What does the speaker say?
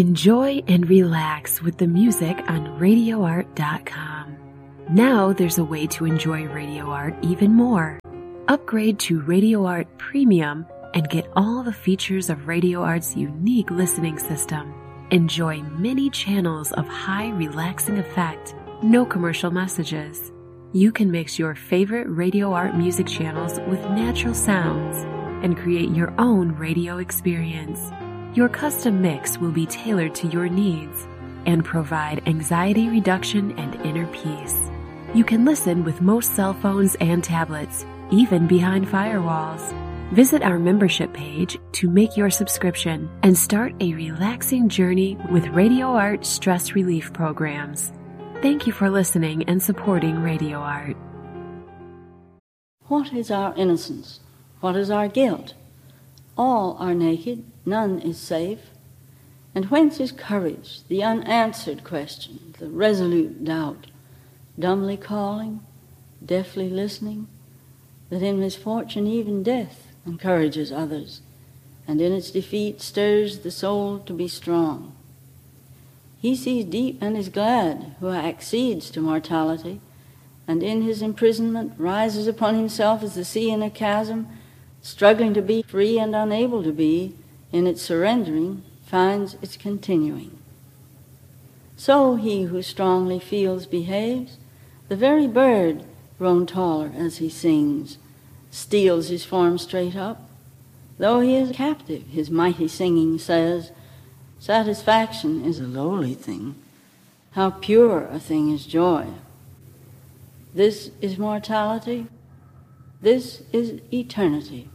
Enjoy and relax with the music on RadioArt.com. Now there's a way to enjoy Radio Art even more. Upgrade to Radio Art Premium and get all the features of Radio Art's unique listening system. Enjoy many channels of high relaxing effect, no commercial messages. You can mix your favorite Radio Art music channels with natural sounds and create your own radio experience. Your custom mix will be tailored to your needs and provide anxiety reduction and inner peace. You can listen with most cell phones and tablets, even behind firewalls. Visit our membership page to make your subscription and start a relaxing journey with Radio Art stress relief programs. Thank you for listening and supporting Radio Art. What is our innocence? What is our guilt? All are naked, none is safe. And whence is courage, the unanswered question, the resolute doubt, dumbly calling, deafly listening, that in misfortune even death encourages others, and in its defeat stirs the soul to be strong. He sees deep and is glad who accedes to mortality, and in his imprisonment rises upon himself as the sea in a chasm, struggling to be free and unable to be, in its surrendering, finds its continuing. So he who strongly feels behaves, the very bird, grown taller as he sings, steals his form straight up. Though he is captive, his mighty singing says, satisfaction is a lowly thing. How pure a thing is joy. This is mortality. This is eternity.